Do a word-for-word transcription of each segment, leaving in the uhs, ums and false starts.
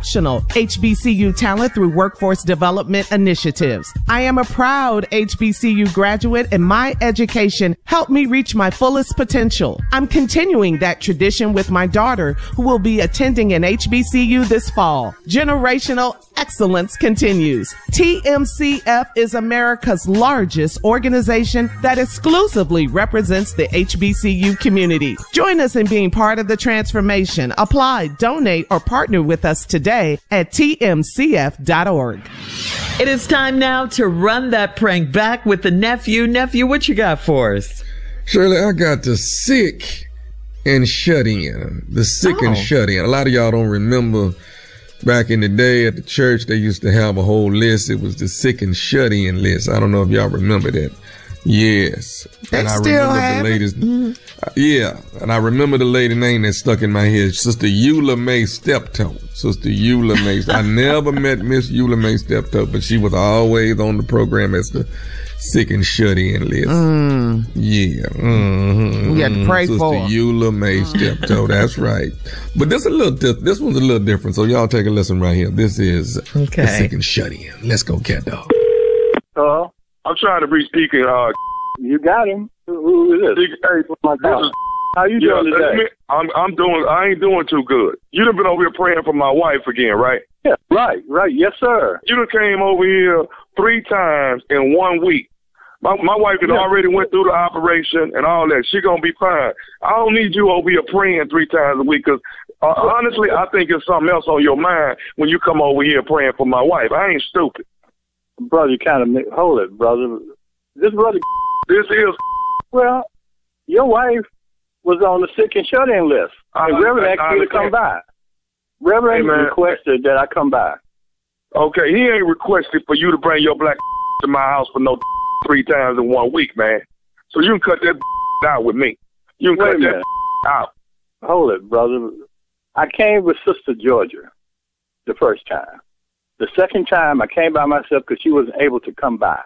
exceptional H B C U talent through workforce development initiatives. I am a proud H B C U graduate, and my education helped me reach my fullest potential. I'm continuing that tradition with my daughter, who will be attending an H B C U this fall. Generational excellence continues. T M C F is America's largest organization that exclusively represents the H B C U community. Join us in being part of the transformation. Apply, donate, or partner with us today at T M C F dot org. It is time now to run that prank back with the nephew. Nephew, what you got for us? Shirley, I got the sick and shut in. The sick Oh. and shut in. A lot of y'all don't remember back in the day at the church, they used to have a whole list. It was the sick and shut in list. I don't know if y'all remember that. Yes. They and I still remember have the it. lady's, uh, yeah. And I remember the lady name that stuck in my head, Sister Eula May Steptoe. Sister Eula May. I never met Miss Eula May Steptoe, but she was always on the program as the sick and shut in list. Mm. Yeah. Mm-hmm. We had to pray Sister for her. Eula May Steptoe. That's right. But this a little di- this one's a little different. So y'all take a listen right here. This is Okay. the sick and shut in. Let's go, cat dog. Hello? I'm trying to reach Deacon. Uh, You got him. Who, who is this? Deacon, hey, My this God. is, How you yeah, doing let today? me- I'm, I'm doing. I ain't doing too good. You done been over here praying for my wife again, right? Yeah, right, right. Yes, sir. You done came over here three times in one week. My my wife had Yeah. already went through the operation and all that. She gonna be fine. I don't need you over here praying three times a week, because uh, honestly, I think it's something else on your mind when you come over here praying for my wife. I ain't stupid. Brother, you kind of hold it, brother. This brother, This is. well, your wife was on the sick and shut-in list. I- And Reverend I- asked I me to come understand. by. Reverend Hey, man. requested that I come by. Okay, he ain't requested for you to bring your black to my house for no three times in one week, man. So you can cut that out with me. You can Wait a cut minute. that out. Hold it, brother. I came with Sister Georgia the first time. The second time, I came by myself because she wasn't able to come by.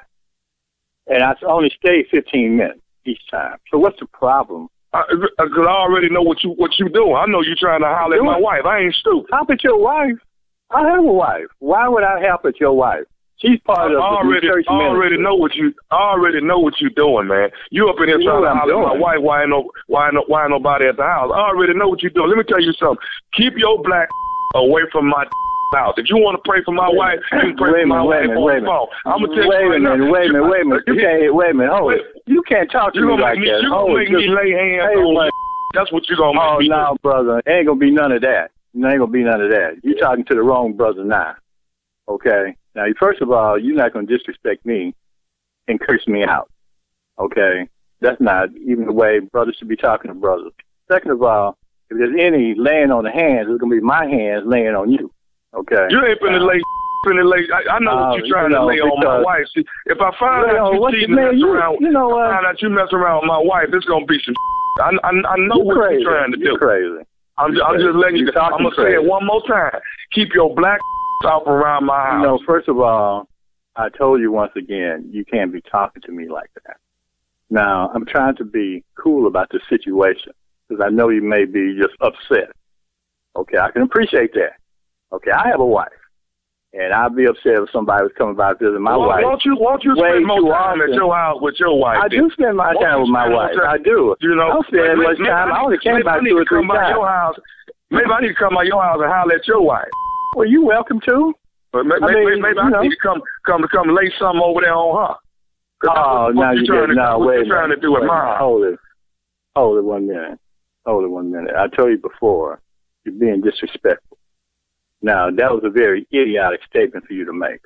And I only stayed fifteen minutes each time. So what's the problem? Because I, I already know what you what you doing. I know you trying to holler at my Doing? wife. I ain't stupid. Help at your wife? I have a wife. Why would I help at your wife? She's I part of the already, church I already ministry. know what you. I already know what you doing, man. You up in here You know trying to what I'm holler at my doing. wife. Why ain't no, why ain't no, why ain't nobody at the house? I already know what you doing. Let me tell you something. Keep your black away from my house. If you want to pray for my wife, you can pray Wait a for my minute, wait a wife minute, on wait a the minute. phone. I'm gonna tell Wait you a right now. minute, wait a minute, wait a minute. You can't, wait a minute, hold Wait. it. You can't talk to You me gonna like make me, that. you Hold gonna it. make me Just- lay hands Hey, on man. you. That's what you gonna make Oh, me no, brother. Ain't gonna be none of that. There ain't gonna be none of that. You talking to the wrong brother now. Okay? Now, first of all, you're not gonna disrespect me and curse me out. Okay? That's not even the way brothers should be talking to brothers. Second of all, if there's any laying on the hands, it's gonna be my hands laying on you. Okay? do. You ain't finna lay, finna lay. I, I know Uh, what you're trying you know, to lay on my because- wife. See, if I find Lay out on you what- cheating man, and messing you- around, you know I what? find out you messing around with my wife, it's gonna be some. I, I, I know You're what crazy. you're trying to You're do. crazy. I'm just, I'm crazy. just letting you. You're I'm talking gonna say it crazy. one more time. Keep your black off around my house. You know, first of all, I told you once again, you can't be talking to me like that. Now, I'm trying to be cool about the situation because I know you may be just upset. Okay, I can appreciate that. Okay, I have a wife, and I'd be upset if somebody was coming by visiting my why, wife. Won't you? Won't you way spend more too time at often. your house with your wife? I then? do spend my Won't time you with my spend more wife. time? I do. You know, I don't spend that maybe- much maybe time. I need- only came maybe by I need two or to come three by your times. house. Maybe I need to come by your house and holler at your wife. Well, you welcome to. But maybe, I mean, maybe you I know. need to come, come to come lay something over there on her. 'Cause that's Oh, what, now what you trying get to, now. what Wait you a minute. trying to do at Wait a my minute. house. Hold it. Hold it one minute. Hold it one minute. I told you before, you're being disrespectful. Now, that was a very idiotic statement for you to make.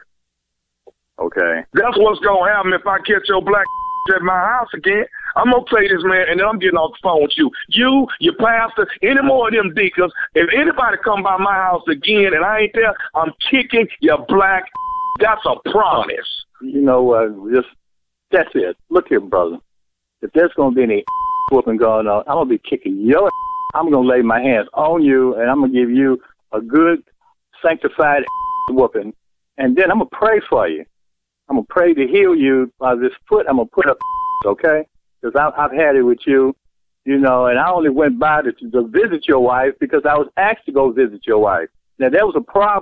Okay? That's what's gonna happen if I catch your black at my house again. I'm gonna play this, man, and then I'm getting off the phone with you. You, your pastor, any more of them deacons. If anybody come by my house again and I ain't there, I'm kicking your black. That's a promise. You know what? Just that's it. Look here, brother. If there's going to be any whooping going on, I'm going to be kicking your ass. I'm going to lay my hands on you, and I'm going to give you a good, sanctified whooping. And then I'm going to pray for you. I'm going to pray to heal you by this foot. I'm going to put up, okay? Because I've had it with you, you know, and I only went by to, to visit your wife because I was asked to go visit your wife. Now, there was a problem.